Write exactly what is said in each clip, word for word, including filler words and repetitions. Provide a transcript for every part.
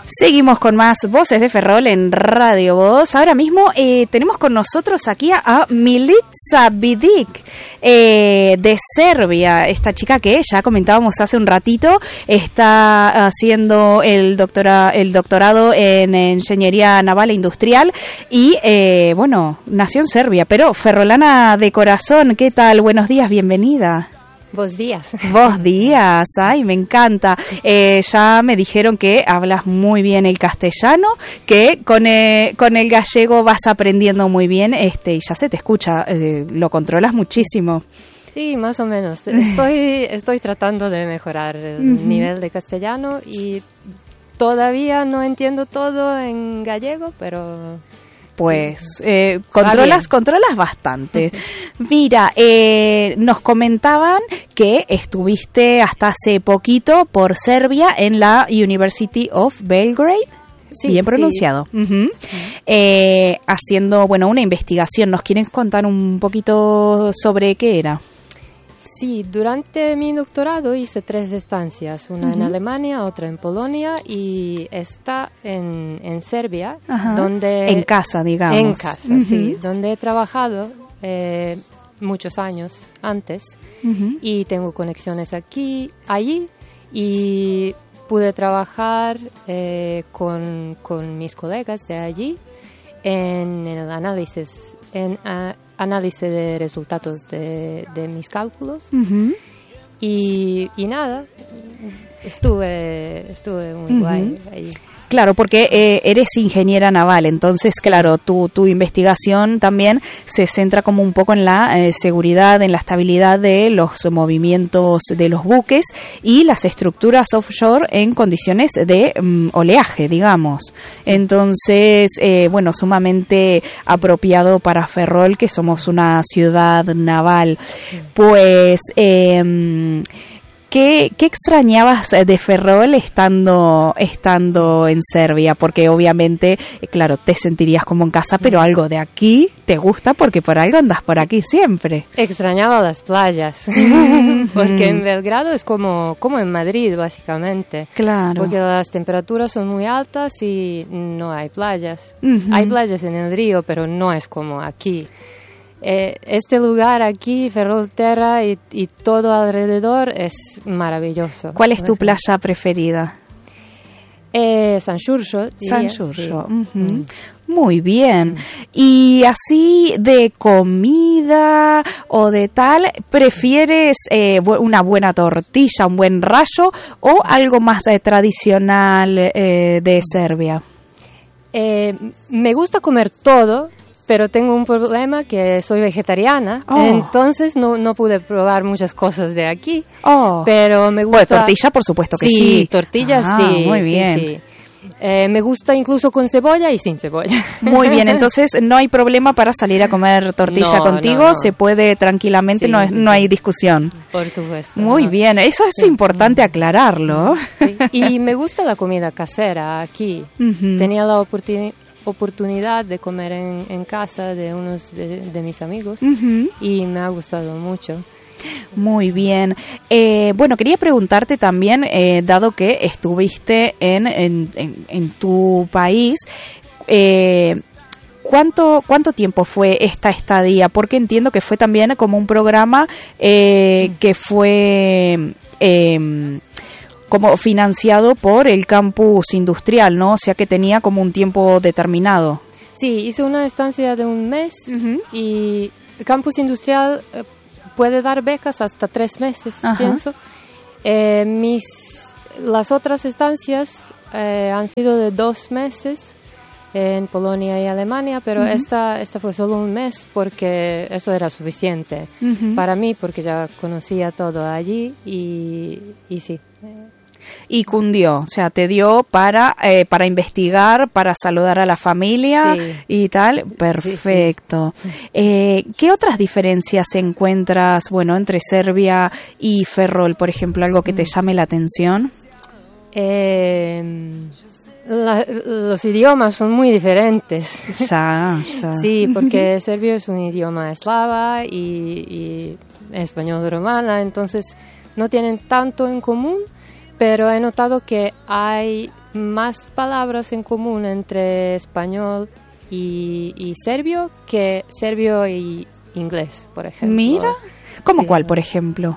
Seguimos con más Voces de Ferrol en Radio Voz. Ahora mismo eh, tenemos con nosotros aquí a, a Milica Vidic, eh, de Serbia. Esta chica que ya comentábamos hace un ratito, está haciendo el, doctora, el doctorado en Ingeniería Naval e Industrial y, eh, bueno, nació en Serbia, pero ferrolana de corazón. ¿Qué tal? Buenos días, bienvenida. Vos días. Vos días, ay, me encanta. Eh, ya me dijeron que hablas muy bien el castellano, que con, eh, con el gallego vas aprendiendo muy bien, este, y ya se te escucha, eh, lo controlas muchísimo. Sí, más o menos. Estoy, estoy tratando de mejorar el uh-huh. nivel de castellano y todavía no entiendo todo en gallego, pero... Pues sí. eh, controlas, controlas bastante. Mira, eh, nos comentaban que estuviste hasta hace poquito por Serbia en la University of Belgrade. Sí, bien pronunciado. Sí. Uh-huh. Uh-huh. Eh, haciendo, bueno, una investigación. ¿Nos quieren contar un poquito sobre qué era? Sí, durante mi doctorado hice tres estancias, una uh-huh. en Alemania, otra en Polonia y esta en, en Serbia, uh-huh. donde... En casa, digamos. En casa, uh-huh. sí, donde he trabajado eh, muchos años antes uh-huh. y tengo conexiones aquí, allí y pude trabajar eh, con, con mis colegas de allí en el análisis, en uh, análisis de resultados de, de mis cálculos uh-huh. y, y nada, estuve, estuve muy uh-huh. guay ahí. Claro, porque eh, eres ingeniera naval, entonces, claro, tu, tu investigación también se centra como un poco en la eh, seguridad, en la estabilidad de los movimientos de los buques y las estructuras offshore en condiciones de um, oleaje, digamos. Sí. Entonces, eh, bueno, sumamente apropiado para Ferrol, que somos una ciudad naval. Sí. Pues... Eh, ¿Qué, ¿Qué extrañabas de Ferrol estando estando en Serbia? Porque obviamente, claro, te sentirías como en casa, pero algo de aquí te gusta porque por algo andas por aquí siempre. Extrañaba las playas, porque en Belgrado es como, como en Madrid, básicamente. Claro. Porque las temperaturas son muy altas y no hay playas. Uh-huh. Hay playas en el río, pero no es como aquí. Eh, este lugar aquí, Ferrolterra y, y todo alrededor es maravilloso. ¿Cuál es tu playa preferida? Eh, San Xurxo. San Xurxo. Sí. Uh-huh. Mm. Muy bien. Y así de comida o de tal, ¿prefieres eh, una buena tortilla, un buen rayo o algo más eh, tradicional eh, de Serbia? Eh, me gusta comer todo. Pero tengo un problema que soy vegetariana, oh. entonces no, no pude probar muchas cosas de aquí. Oh. Pero me gusta... Pues tortilla, por supuesto que sí. Sí, tortilla ah, sí. Muy bien. Sí, sí. Eh, me gusta incluso con cebolla y sin cebolla. Muy bien, entonces no hay problema para salir a comer tortilla no, contigo, no, no. se puede tranquilamente, sí, no, es, sí, no sí. hay discusión. Por supuesto. Muy no. bien, eso es sí. importante aclararlo. Sí. Y me gusta la comida casera aquí. Uh-huh. Tenía la oportunidad oportunidad de comer en, en casa de unos de, de mis amigos uh-huh. y me ha gustado mucho. Muy bien. Eh, bueno, quería preguntarte también, eh, dado que estuviste en, en, en, en tu país, eh, ¿cuánto, ¿cuánto tiempo fue esta estadía? Porque entiendo que fue también como un programa eh, que fue... Eh, como financiado por el campus industrial, ¿no? O sea que tenía como un tiempo determinado. Sí, hice una estancia de un mes uh-huh. y el campus industrial eh, puede dar becas hasta tres meses, uh-huh. pienso. Eh, mis, las otras estancias eh, han sido de dos meses en Polonia y Alemania, pero uh-huh. esta, esta fue solo un mes porque eso era suficiente uh-huh. para mí, porque ya conocía todo allí y, y sí. Y cundió, o sea, te dio para eh, para investigar, para saludar a la familia sí. y tal. Perfecto. Sí, sí. Eh, ¿Qué otras diferencias encuentras, bueno, entre Serbia y Ferrol, por ejemplo, algo que te llame la atención? Eh, la, los idiomas son muy diferentes. Ya, ya. Sí, porque serbio es un idioma eslava y, y español romana, entonces no tienen tanto en común. pero he notado que hay más palabras en común entre español y, y serbio que serbio y inglés, por ejemplo. Mira, ¿cómo sí. cuál, por ejemplo?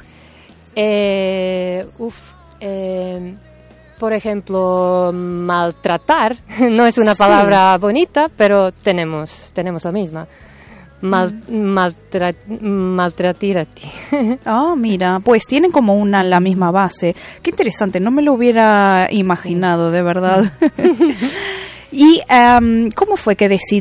Eh, uf, eh, por ejemplo, maltratar no es una palabra sí. bonita, pero tenemos, tenemos la misma. Mal, maltra, maltratir a ti. Ah, mira, pues tienen como una la misma base. Qué interesante, no me lo hubiera imaginado, de verdad. ¿Y um, cómo fue que decidiste